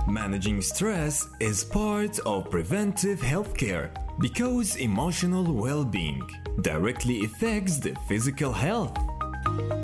Managing stress is part of preventive healthcare because emotional well-being directly affects the physical health.